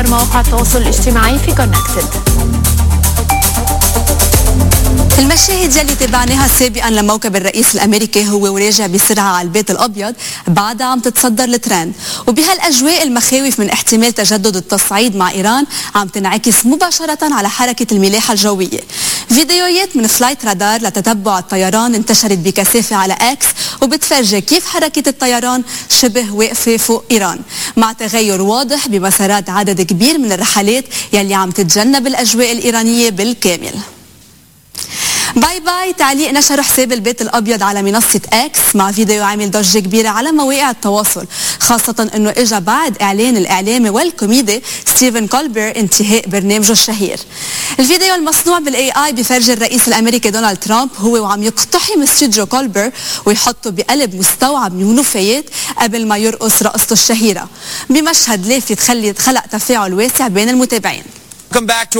مواقع التواصل الاجتماعي في كونكتد. المشاهد يلي تابعناها سابقا لموكب الرئيس الامريكي هو وراجع بسرعه على البيت الابيض بعدها عم تتصدر الترند، وبهالاجواء المخاوف من احتمال تجدد التصعيد مع ايران عم تنعكس مباشره على حركه الملاحه الجويه. فيديوهات من فلايت رادار لتتبع الطيران انتشرت بكثافه على اكس وبتفرجي كيف حركه الطيران شبه واقفه فوق ايران، مع تغير واضح بمسارات عدد كبير من الرحلات يلي عم تتجنب الاجواء الايرانيه بالكامل. باي باي تعليق نشر حساب البيت الابيض على منصه اكس مع فيديو عامل ضجه كبيره على مواقع التواصل، خاصه انه اجى بعد اعلان الاعلامي والكوميدي ستيفن كولبر انتهاء برنامجه الشهير. الفيديو المصنوع بالاي اي بفرجي الرئيس الامريكي دونالد ترامب هو وعم يقتحم استوديو كولبر ويحطه بقلب مستوعب من الوفيات قبل ما يرقص رقصته الشهيره، بمشهد لافت خلق تفاعل واسع بين المتابعين.